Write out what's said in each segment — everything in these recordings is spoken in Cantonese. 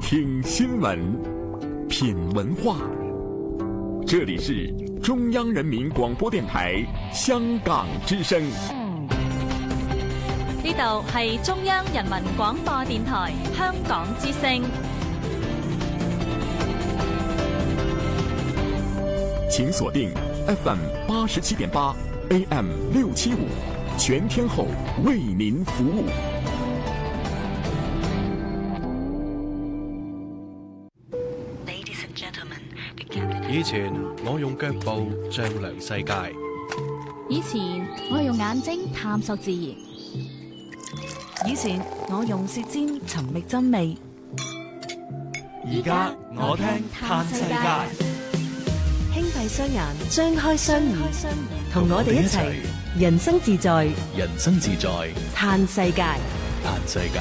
听新闻，品文化。这里是中央人民广播電台香港之聲。 呢度係中央人民廣播電台香港之聲。 請鎖定 FM 87.8 AM 675，全天候為您服務。 以前我用腳步丈量世界， 以前我用眼睛探索自然， 以前我用舌尖尋覓真味， 而家我聽嘆世界。 輕閉雙眼，張開雙耳，同我哋一齊人生自在， 人生自在嘆世界， 嘆世界。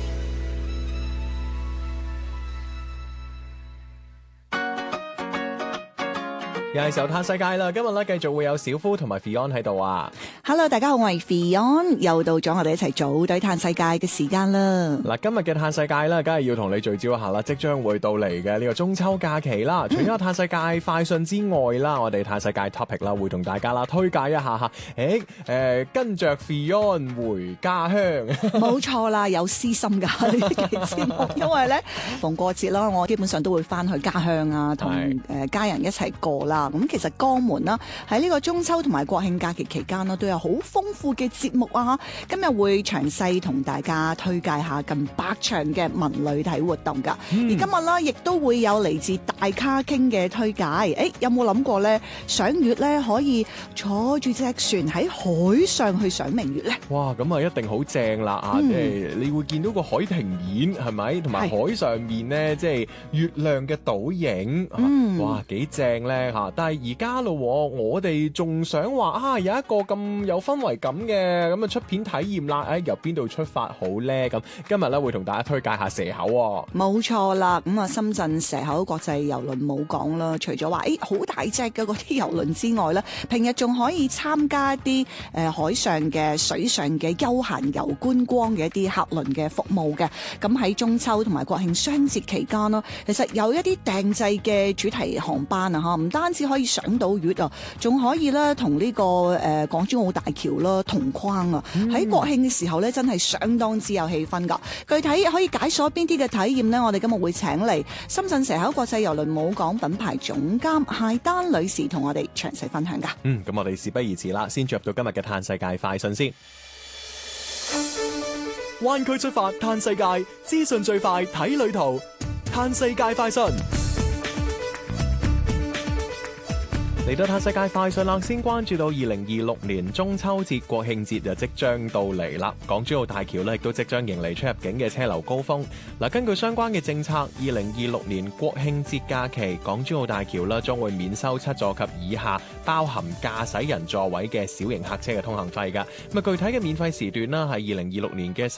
又係時候嘆世界啦！今日咧繼續會有小夫同埋 Fion 喺度啊。 Hello， 大家好，我係 Fion， 又到咗我哋一齊組隊嘆世界嘅時間啦。 嗱，今日嘅嘆世界咧，梗係要同你聚焦一下啦，即將會到嚟嘅呢個中秋假期啦。除咗嘆世界快訊之外啦，我哋嘆世界 topic 啦，會同大家啦推介一下吓。跟着 Fion 回家鄉， 冇錯啦，有私心噶呢期節目，因為咧逢過節啦，我基本上都會翻去家鄉啊，同家人一齊過啦。咁其實江門啦，喺呢個中秋同埋國慶假期期間啦，都有好豐富嘅節目啊！今日會詳細同大家推介下近100場嘅文旅體活動噶。而今日啦，亦都會有嚟自大咖傾嘅推介。有冇諗過咧？賞月咧可以坐住隻船喺海上去賞明月咧？ 哇！咁啊，一定好正啦啊！即係你會見到個海庭演係咪？同埋海上面咧，即係月亮嘅倒影。哇！幾正咧嚇！但係而家咯，我哋仲想話有一個咁有氛圍感嘅咁出片體驗啦。由邊度出發好咧？咁今日咧會同大家推介下蛇口。冇錯啦，咁深圳蛇口國際郵輪冇講啦。除咗話好大隻嘅嗰啲郵輪之外咧，平日仲可以參加一啲海上嘅水上嘅休閒遊觀光嘅一啲客輪嘅服務嘅。咁喺中秋同埋國慶雙節期間啦，其實有一啲訂製嘅主題航班啊，唔單止可以賞到月啊，仲可以咧同呢個港珠澳大橋啦同框啊！喺國慶嘅時候咧，真係相當之有氣氛噶。具體可以解鎖邊啲嘅體驗呢？我哋今日會請嚟深圳蛇口國際郵輪母港品牌總監謝丹女士同我哋詳細分享噶。 咁我哋事不宜遲啦，先進入到今日嘅嘆世界快訊先。灣區出發嘆世界，資訊最快睇旅途，嘆世界快訊。嚟到嘆世界快訊啦，先關注到2026年中秋節、國慶節就即將到嚟啦。港珠澳大橋咧亦都即將迎嚟出入境嘅車流高峰。根據相關嘅政策，2026年國慶節假期，港珠澳大橋咧將會免收7座及以下包含駕駛人座位嘅小型客車嘅通行費㗎。具體嘅免費時段啦係2026年嘅